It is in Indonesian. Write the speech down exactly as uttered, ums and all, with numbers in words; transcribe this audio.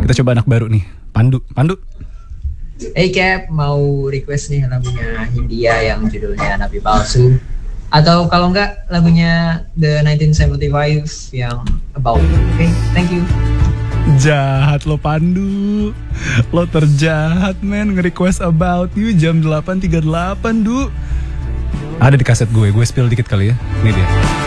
Kita coba anak baru nih, Pandu. Pandu. Hey Cap, mau request nih lagunya Hindia yang judulnya Nabi Palsu. Atau kalau enggak lagunya The nineteen seventy-five yang About. Oke, okay, thank you. Jahat lo Pandu. Lo terjahat men, nge-request About You jam delapan tiga puluh delapan, Du. Ada di kaset gue, gue spill dikit kali ya. Ini dia.